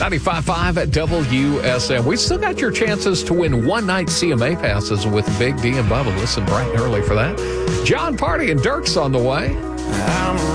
95.5 at WSM. We still got your chances to win one-night CMA passes with Big D and Bubba. Listen bright and early for that. John Party and Dirk's on the way.